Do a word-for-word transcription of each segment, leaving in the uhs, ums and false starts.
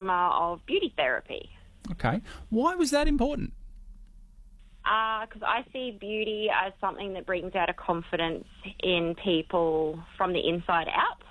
dogma of beauty therapy. Okay. Why was that important? Because uh, I see beauty as something that brings out a confidence in people from the inside out.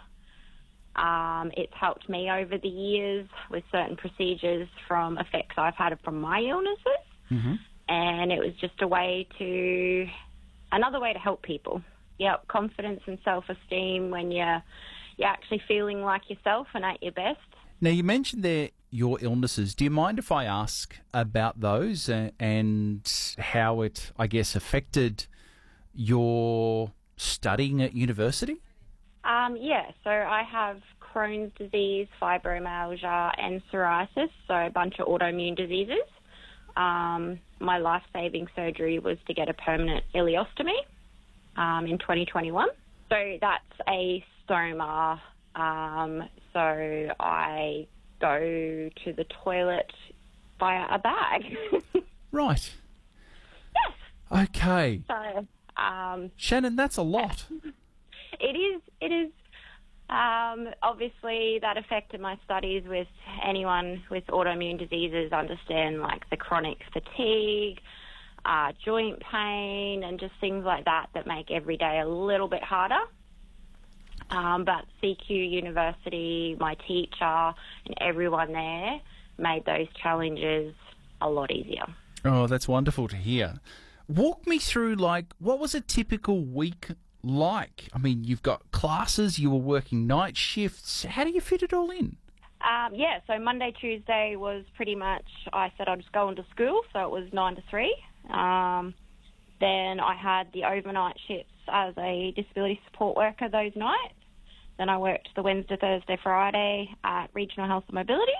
Um, it's helped me over the years with certain procedures from effects I've had from my illnesses. Mm-hmm. And it was just a way to, another way to help people. Yep, confidence and self-esteem when you're, you're actually feeling like yourself and at your best. Now, you mentioned there your illnesses. Do you mind if I ask about those uh, and how it, I guess, affected your studying at university? Um, yeah, so I have Crohn's disease, fibromyalgia and psoriasis, so a bunch of autoimmune diseases. Um, my life-saving surgery was to get a permanent ileostomy um, in twenty twenty-one. So that's a stoma, um, so I go to the toilet via a bag. Right. Yes. Okay. So, um, Shannon, that's a lot. It is, it is. Um, obviously, that affected my studies. With anyone with autoimmune diseases understand, like, the chronic fatigue, uh, joint pain, and just things like that that make every day a little bit harder. Um, but C Q University, my teacher, and everyone there made those challenges a lot easier. Oh, that's wonderful to hear. Walk me through, like, what was a typical week like? I mean, you've got classes, you were working night shifts. How do you fit it all in? Um, yeah, so Monday, Tuesday was pretty much, I said I'd just go into school, so it was nine to three. Um, then I had the overnight shifts as a disability support worker those nights. Then I worked the Wednesday, Thursday, Friday at Regional Health and Mobility.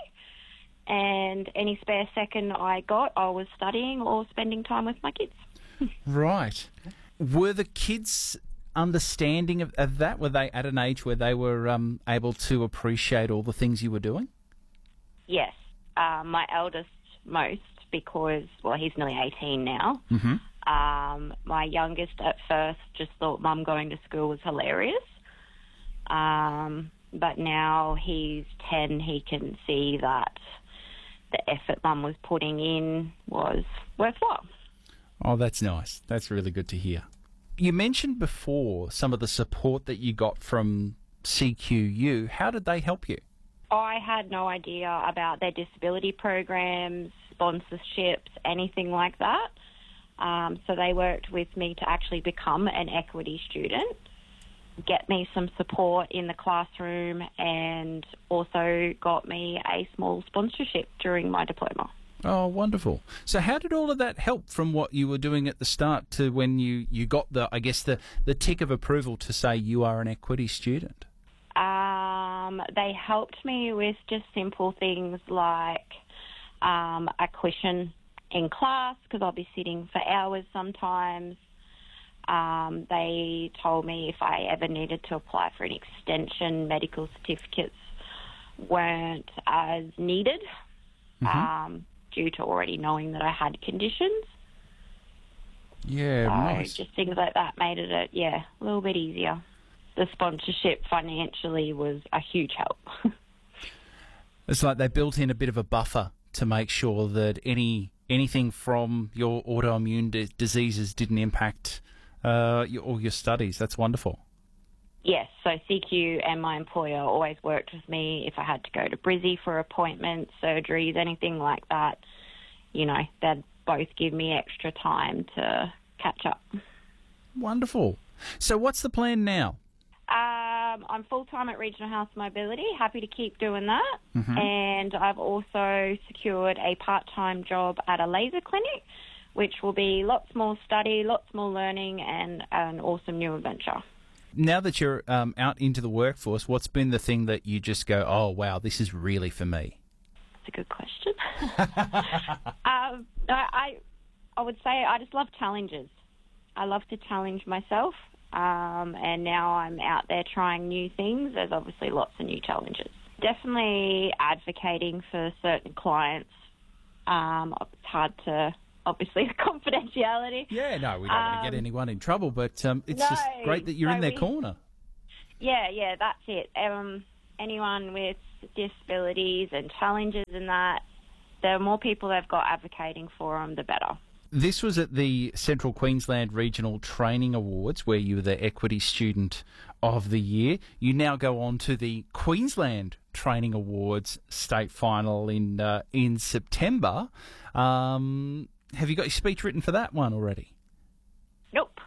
And any spare second I got, I was studying or spending time with my kids. Right. Were the kids understanding of, of that? Were they at an age where they were um, able to appreciate all the things you were doing? Yes. Uh, my eldest most, because, well, he's nearly eighteen now. Mm-hmm. Um, my youngest at first just thought Mum going to school was hilarious. Um, but now he's ten, he can see that the effort Mum was putting in was worthwhile. Oh, that's nice. That's really good to hear. You mentioned before some of the support that you got from C Q U. How did they help you? I had no idea about their disability programs, sponsorships, anything like that. Um, so they worked with me to actually become an equity student, get me some support in the classroom, and also got me a small sponsorship during my diploma. Oh, wonderful. So how did all of that help from what you were doing at the start to when you, you got the, I guess, the, the tick of approval to say you are an equity student? Um, they helped me with just simple things like um, a cushion in class, because I'll be sitting for hours sometimes. Um, they told me if I ever needed to apply for an extension, medical certificates weren't as needed. Mm-hmm. Um, due to already knowing that I had conditions. Yeah, so nice. Just things like that made it, a, yeah, a little bit easier. The sponsorship financially was a huge help. It's like they built in a bit of a buffer to make sure that any anything from your autoimmune d- diseases didn't impact uh, your, all your studies. That's wonderful. Yes, so C Q and my employer always worked with me if I had to go to Brizzy for appointments, surgeries, anything like that. You know, they'd both give me extra time to catch up. Wonderful. So what's the plan now? Um, I'm full-time at Regional Health Mobility, happy to keep doing that. Mm-hmm. And I've also secured a part-time job at a laser clinic, which will be lots more study, lots more learning, and an awesome new adventure. Now that you're um, out into the workforce, what's been the thing that you just go, oh, wow, this is really for me? That's a good question. um, I, I would say I just love challenges. I love to challenge myself, um, and now I'm out there trying new things. There's obviously lots of new challenges. Definitely advocating for certain clients. Um, it's hard to... Obviously, the confidentiality. Yeah, no, we don't um, want to get anyone in trouble, but um, it's no, just great that you're so in their we, corner. Yeah, yeah, that's it. Um, anyone with disabilities and challenges and that, the more people they've got advocating for them, the better. This was at the Central Queensland Regional Training Awards, where you were the Equity Student of the Year. You now go on to the Queensland Training Awards state final in uh, in September. Um, have you got your speech written for that one already? Nope.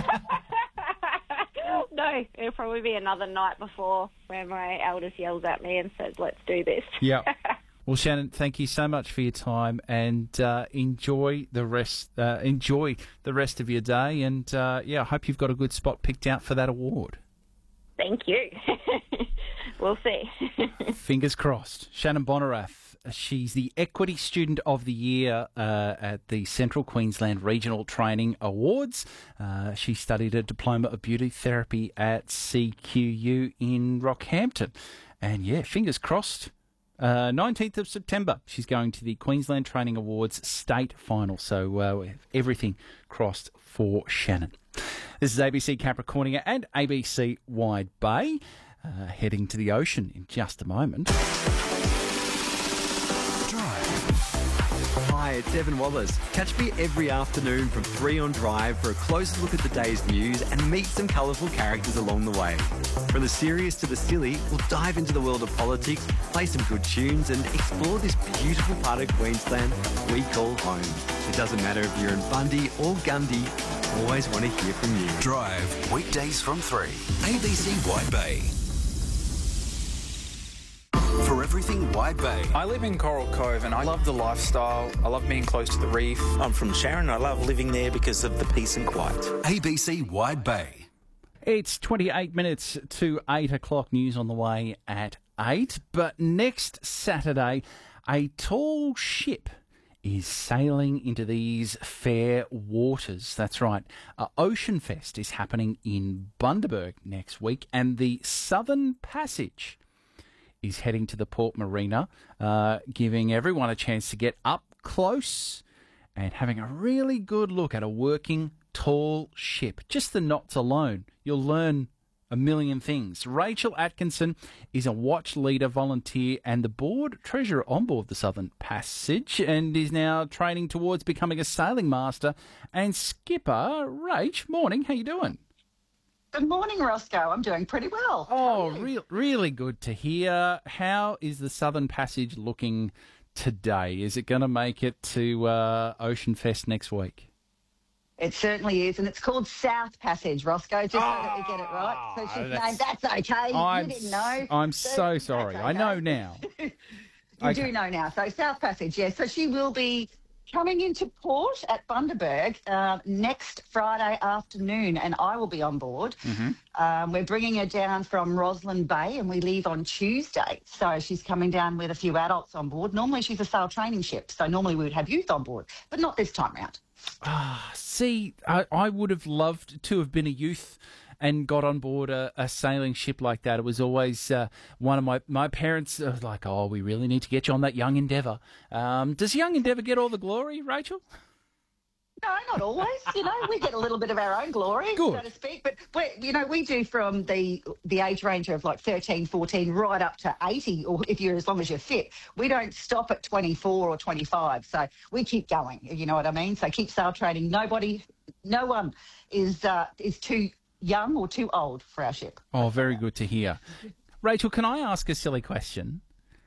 No, it'll probably be another night before where my eldest yells at me and says, let's do this. Yeah. Well, Shannon, thank you so much for your time, and uh, enjoy the rest. Uh, enjoy the rest of your day, and uh, yeah, I hope you've got a good spot picked out for that award. Thank you. We'll see. Fingers crossed. Shannon Bonarath, she's the Equity Student of the Year uh, at the Central Queensland Regional Training Awards. Uh, she studied a Diploma of Beauty Therapy at C Q U in Rockhampton, and yeah, fingers crossed. Uh, nineteenth of September, she's going to the Queensland Training Awards state final. So uh, everything crossed for Shannon. This is A B C Capricornia and A B C Wide Bay. Uh, heading to the ocean in just a moment. Hi, it's Evan Wallace. Catch me every afternoon from three on Drive for a closer look at the day's news and meet some colourful characters along the way. From the serious to the silly, we'll dive into the world of politics, play some good tunes and explore this beautiful part of Queensland we call home. It doesn't matter if you're in Bundy or Gundy, always want to hear from you. Drive, weekdays from three. A B C Wide Bay. For everything Wide Bay. I live in Coral Cove and I love the lifestyle. I love being close to the reef. I'm from Sharon. I love living there because of the peace and quiet. A B C Wide Bay. It's twenty-eight minutes to eight o'clock, news on the way at eight. But next Saturday, a tall ship is sailing into these fair waters. That's right. Uh, Ocean Fest is happening in Bundaberg next week, and the Southern Passage is heading to the Port Marina, uh, giving everyone a chance to get up close and having a really good look at a working tall ship. Just the knots alone, you'll learn a million things. Rachel Atkinson is a watch leader volunteer and the board treasurer on board the Southern Passage, and is now training towards becoming a sailing master and skipper. Rach, morning, how you doing? Good morning, Roscoe. I'm doing pretty well. Oh, re- really good to hear. How is the Southern Passage looking today? Is it going to make it to uh, Ocean Fest next week? It certainly is, and it's called South Passage, Roscoe, just oh, so that we get it right. So she's that's, named, that's okay. I'm, you didn't know. I'm so sorry. Okay. I know now. you okay. do know now. So South Passage, yes. So she will be coming into port at Bundaberg uh, next Friday afternoon, and I will be on board. Mm-hmm. Um, we're bringing her down from Roslyn Bay, and we leave on Tuesday. So she's coming down with a few adults on board. Normally she's a sail training ship, so normally we would have youth on board, but not this time round. Ah, see, I, I would have loved to have been a youth and got on board a, a sailing ship like that. It was always uh, one of my, my parents uh, like, oh, we really need to get you on that Young Endeavour. Um, does Young Endeavour get all the glory, Rachel? No, not always. You know, we get a little bit of our own glory, Good. so to speak. But, we, you know, we do from the the age range of like thirteen, fourteen right up to eighty, or if you're as long as you're fit. We don't stop at twenty-four or twenty-five. So we keep going, you know what I mean? So keep sail training. Nobody, no one is uh, is too young or too old for our ship. Oh, very good to hear. Rachel, can I ask a silly question?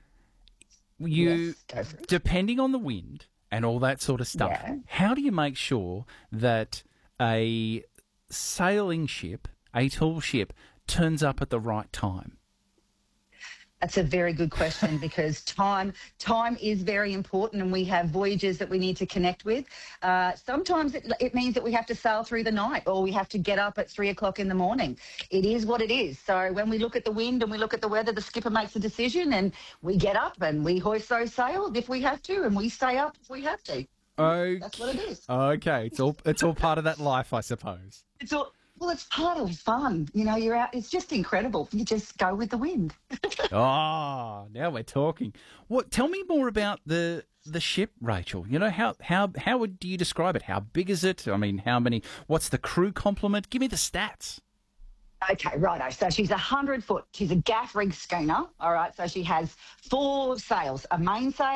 You, yes, go for it. Depending on the wind and all that sort of stuff, Yeah. how do you make sure that a sailing ship, a tall ship, turns up at the right time? That's a very good question because time time is very important, and we have voyages that we need to connect with. Uh, sometimes it, it means that we have to sail through the night, or we have to get up at three o'clock in the morning. It is what it is. So when we look at the wind and we look at the weather, the skipper makes a decision, and we get up and we hoist those sails if we have to, and we stay up if we have to. Okay. That's what it is. Okay, it's all it's all part of that life, I suppose. It's all. Well, it's part of fun. You know, you're out. It's just incredible. You just go with the wind. Oh, now we're talking. What? Tell me more about the the ship, Rachel. You know, how how how would do you describe it? How big is it? I mean, how many? What's the crew complement? Give me the stats. Okay, righto. So she's a hundred foot. She's a gaff rig schooner. All right. So she has four sails: a main sail,